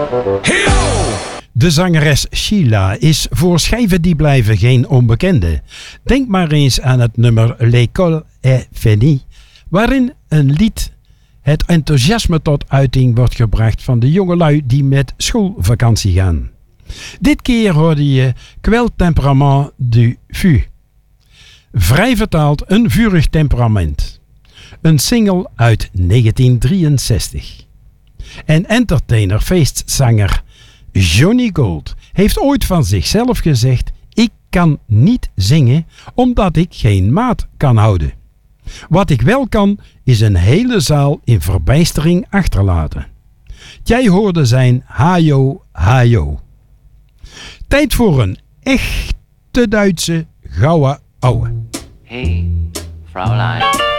De zangeres Sheila is voor schijven die blijven geen onbekende. Denk maar eens aan het nummer L'école est finie, waarin een lied het enthousiasme tot uiting wordt gebracht van de jongelui die met schoolvakantie gaan. Dit keer hoorde je Quel temperament du feu. Vrij vertaald een vurig temperament. Een single uit 1963. En entertainer, feestzanger Johnny Gold heeft ooit van zichzelf gezegd: ik kan niet zingen omdat ik geen maat kan houden. Wat ik wel kan, is een hele zaal in verbijstering achterlaten. Jij hoorde zijn Hajo Hajo. Tijd voor een echte Duitse gouden ouwe. Hey, Fraulein.